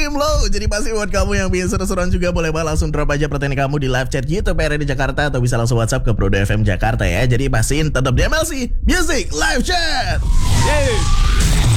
tim lo. Jadi pasti buat kamu yang bikin seru-seruan juga, boleh banget langsung drop aja pertanyaan kamu di live chat YouTube RRD Jakarta, atau bisa langsung WhatsApp ke Brodo FM Jakarta ya. Jadi pastiin tetap di MLC Music Live Chat. Yeay.